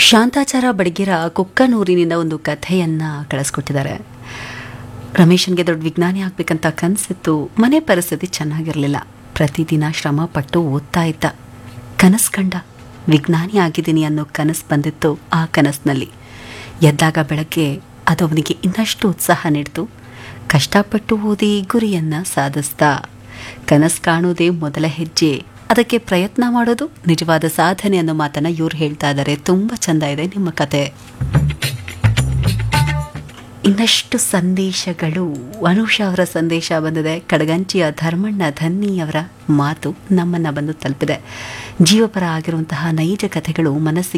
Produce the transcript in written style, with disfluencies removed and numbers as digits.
ಶಾಂತಾಚಾರ ಬಡಗೇರ ಕುಕ್ಕನೂರಿನಿಂದ ಒಂದು ಕಥೆಯನ್ನು ಕಳಿಸ್ಕೊಟ್ಟಿದ್ದಾರೆ. ರಮೇಶನ್ಗೆ ದೊಡ್ಡ ವಿಜ್ಞಾನಿ ಆಗಬೇಕಂತ ಕನಸಿತ್ತು. ಮನೆ ಪರಿಸ್ಥಿತಿ ಚೆನ್ನಾಗಿರಲಿಲ್ಲ. ಪ್ರತಿದಿನ ಶ್ರಮ ಪಟ್ಟು ಓದ್ತಾ ಇದ್ದ. ಕನಸು ಕಂಡ. ವಿಜ್ಞಾನಿ ಆಗಿದ್ದೀನಿ ಅನ್ನೋ ಕನಸು ಬಂದಿತ್ತು. ಆ ಕನಸಿನಲ್ಲಿ ಎದ್ದಾಗ ಬೆಳಗ್ಗೆ ಅದು ಅವನಿಗೆ ಇನ್ನಷ್ಟು ಉತ್ಸಾಹ ನೀಡ್ತು. ಕಷ್ಟಪಟ್ಟು ಓದಿ ಗುರಿಯನ್ನು ಸಾಧಿಸ್ದ. ಕನಸು ಕಾಣೋದೇ ಮೊದಲ ಹೆಜ್ಜೆ, ಅದಕ್ಕೆ ಪ್ರಯತ್ನ ಮಾಡೋದು ನಿಜವಾದ ಸಾಧನೆ ಅನ್ನೋ ಮಾತನ್ನ ಇವ್ರು ಹೇಳ್ತಾ ಇದ್ದಾರೆ. ತುಂಬ ಚಂದ ಇದೆ ನಿಮ್ಮ ಕತೆ. ಇನ್ನಷ್ಟು ಸಂದೇಶಗಳು. ಅನುಷಾ ಅವರ ಸಂದೇಶ ಬಂದಿದೆ. ಕಡಗಂಚಿಯ ಧರ್ಮಣ್ಣ ಧನ್ನಿಯವರ ಮಾತು ನಮ್ಮನ್ನು ಬಂದು ತಲುಪಿದೆ. ಜೀವಪರ ಆಗಿರುವಂತಹ ನೈಜ ಕಥೆಗಳು ಮನಸ್ಸಿಗೆ